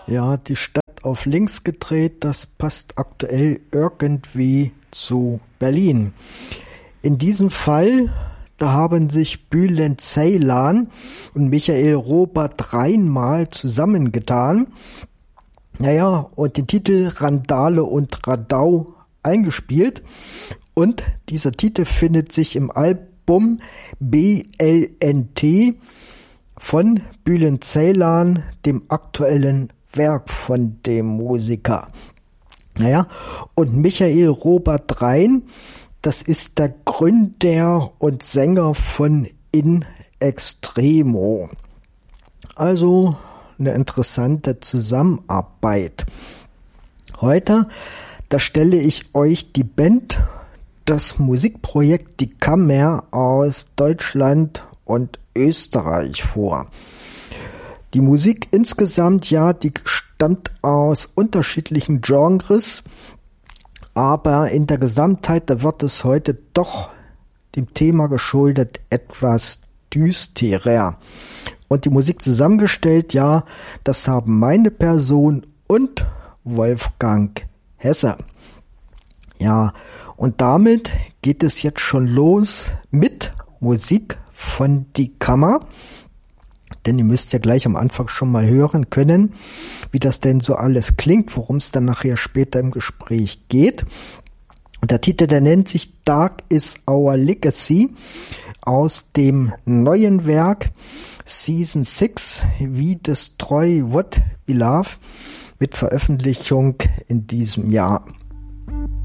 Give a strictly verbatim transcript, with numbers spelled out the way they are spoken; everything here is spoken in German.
Ja, die Stadt auf links gedreht, das passt aktuell irgendwie zu Berlin. In diesem Fall, da haben sich Bülent Ceylan und Michael Robert Reinmal zusammengetan. Naja, und den Titel Randale und Radau eingespielt. Und dieser Titel findet sich im Album B L N T von Bülent Ceylan, dem aktuellen Werk von dem Musiker. Naja, und Michael Robert Rein, das ist der Gründer und Sänger von In Extremo. Also eine interessante Zusammenarbeit. Heute, da stelle ich euch die Band, das Musikprojekt Die Kammer aus Deutschland und Österreich vor. Die Musik insgesamt, ja, die stammt aus unterschiedlichen Genres, aber in der Gesamtheit, da wird es heute doch dem Thema geschuldet etwas düsterer. Und die Musik zusammengestellt, ja, das haben meine Person und Wolfgang Hesse. Ja, und damit geht es jetzt schon los mit Musik von Die Kammer. Denn ihr müsst ja gleich am Anfang schon mal hören können, wie das denn so alles klingt, worum es dann nachher später im Gespräch geht. Und der Titel, der nennt sich Dark is Our Legacy aus dem neuen Werk Season six, We Destroy What We Love, mit Veröffentlichung in diesem Jahr.